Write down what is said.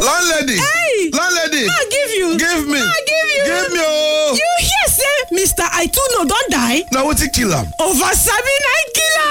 Landlady. Hey. Landlady. I give you. Give me. I give you. Give me oh. You hear say Mr. Aituno don die? Now wetin kill am? Over 79 kill am.